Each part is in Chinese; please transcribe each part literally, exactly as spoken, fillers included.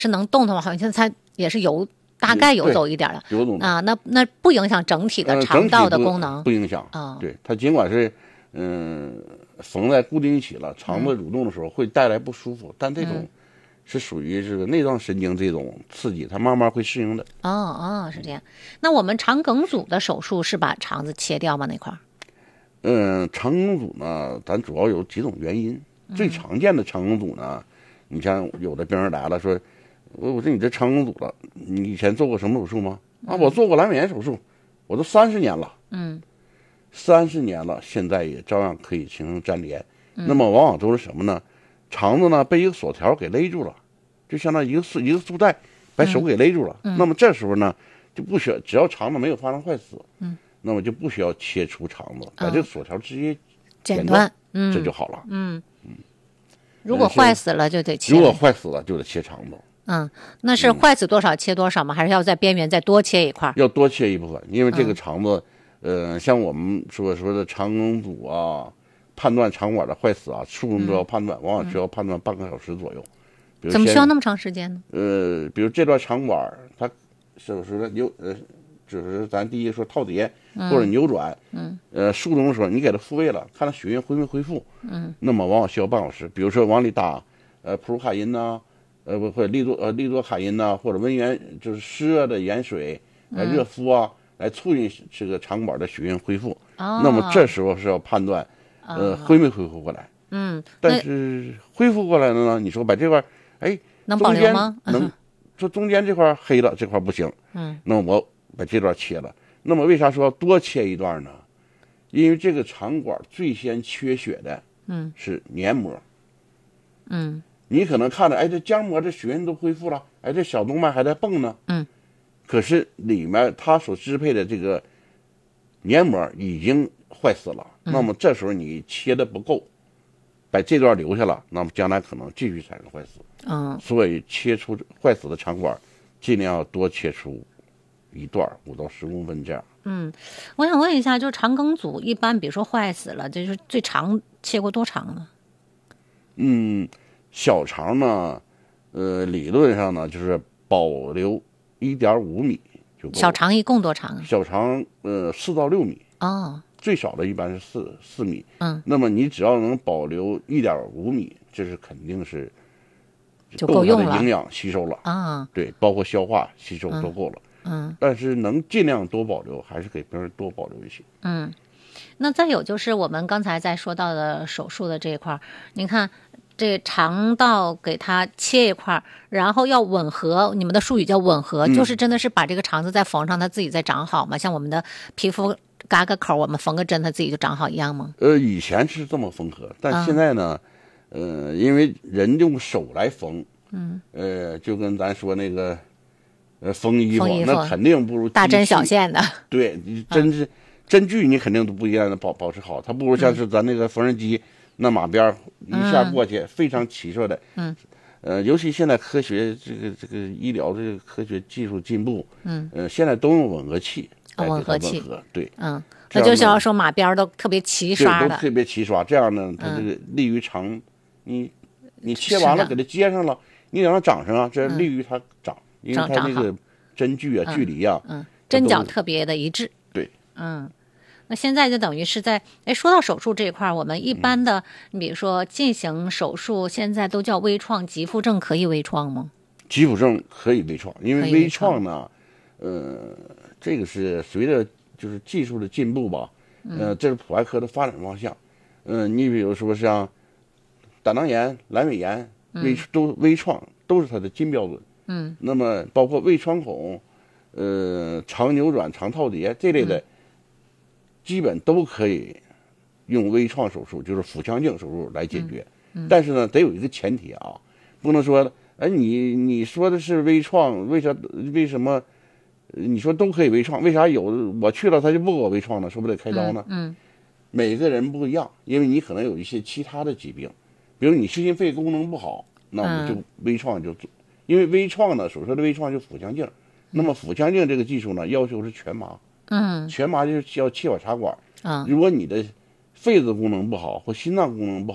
是能动的吗？好像它也是游，大概游走一点的， 游走啊，那那不影响整体的肠道的功能， 呃、不, 不影响啊。 对，它尽管是嗯缝在固定一起了，肠子蠕动的时候会带来不舒服，嗯、但这种是属于这个内脏神经这种刺激，它慢慢会适应的。 哦哦，是这样。那我们肠梗阻的手术是把肠子切掉吗？那块？ 嗯，肠梗阻呢，咱主要有几种原因。最常见的肠梗阻呢，你像有的病人来了说，我我说你这肠梗阻了，你以前做过什么手术吗？啊，我做过阑尾炎手术，我都三十年了。 嗯， 三十年了，现在也照样可以形成粘连。嗯、那么往往都是什么呢？肠子呢被一个锁条给勒住了，就相当于一个束一个束带把手给勒住了。嗯、那么这时候呢，就不需要，只要肠子没有发生坏死，嗯，那么就不需要切除肠子，把这个锁条直接剪断，嗯、这就好了。 嗯嗯。如果坏死了就得切。 如果坏死了就得切肠子。 嗯，那是坏死多少切多少吗？嗯、还是要在边缘再多切一块？ 要多切一部分，因为这个肠子，嗯、呃，像我们说说的肠梗阻啊，判断肠管的坏死啊，术中都要判断，嗯、往往需要判断半个小时左右。比如怎么需要那么长时间呢？ 呃，比如这段肠管，它手术的扭呃，就是咱第一说套叠或者扭转，嗯，呃，术中的时候你给它复位了，看它血运恢没恢复，嗯，那么往往需要半小时。比如说往里打呃普鲁卡因呐、啊。呃，或者利多呃利多卡因呐、啊，或者温盐，就是湿热的盐水，来热敷啊，嗯、来促进这个肠管的血运恢复。哦、那么这时候是要判断，呃，恢没恢复过来。 嗯， 但是恢复过来了呢，你说把这块，哎， 能保留吗？ 能，说中间这块黑了，这块不行。嗯，那我把这段切了。那么为啥说要多切一段呢？因为这个肠管最先缺血的，嗯，是黏膜。嗯。你可能看着，哎，这浆膜这血运都恢复了，哎，这小动脉还在蹦呢，嗯，可是里面它所支配的这个黏膜已经坏死了，嗯、那么这时候你切的不够，把这段留下了，那么将来可能继续产生坏死，嗯，所以切除坏死的肠管，尽量要多切出一段五到十公分这样。 嗯，我想问一下，就是肠梗阻一般，比如说坏死了，就是最长切过多长呢？ 嗯。小肠呢，呃，理论上呢就是保留一点五米就够了。 小肠一共多长？ 小肠呃四到六米。 哦。 最少的一般是四四米。嗯。那么你只要能保留一点五米，这是肯定是就够用了， 够它的营养吸收了啊。 对，包括消化吸收都够了。 嗯。 但是能尽量多保留，还是给病人多保留一些。 嗯。那再有就是我们刚才在说到的手术的这一块，您看。这肠道给它切一块，然后要吻合，你们的术语叫吻合，嗯、就是真的是把这个肠子再缝上，它自己再长好吗？像我们的皮肤嘎个口，我们缝个针，它自己就长好一样吗？ 呃，以前是这么缝合，但现在呢，嗯、呃，因为人用手来缝，嗯，呃，就跟咱说那个，呃，缝衣服， 缝衣服那肯定不如大针小线的。 对，你针是、嗯、针距你肯定都不一样的保保持好，它不如像是咱那个缝纫机。嗯那马鞭一下过去，嗯、非常齐顺的。嗯，呃，尤其现在科学这个这个医疗这个科学技术进步，嗯，呃，现在都用吻合器来给它吻合。吻合对， 嗯，那就是要说马鞭都特别齐刷的， 都特别齐刷，这样呢，它这个利于肠，嗯、你你切完了给它接上了，你让它长上啊，这利于它长，嗯、因为它这个针距啊、距离啊， 嗯，针脚特别的一致。 对， 嗯。那现在就等于是在，哎，说到手术这一块，我们一般的，你、嗯、比如说进行手术，现在都叫微创，急腹症可以微创吗？ 急腹症可以微创，因为微创呢，呃，这个是随着就是技术的进步吧，呃，这是普外科的发展方向。嗯、呃，你比如说像胆囊炎、阑尾炎，微都微创都是它的金标准。嗯。那么包括胃穿孔、呃，肠扭转、肠套叠这类的。嗯基本都可以用微创手术，就是腹腔镜手术来解决。嗯嗯、但是呢，得有一个前提啊，不能说，哎，你你说的是微创，为啥为什么你说都可以微创，为啥有我去了他就不给我微创呢？说不得开刀呢？嗯，嗯每个人不一样，因为你可能有一些其他的疾病，比如你心心肺功能不好，那我们就微创就做，嗯、因为微创呢，所说的微创就是腹腔镜，那么腹腔镜这个技术呢，要求是全麻。嗯，全麻就是要气管插管。啊，如果你的肺子功能不好或心脏功能不好，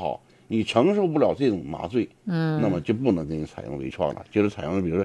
你承受不了这种麻醉， 嗯， 那么就不能给你采用微创了，就是采用比如说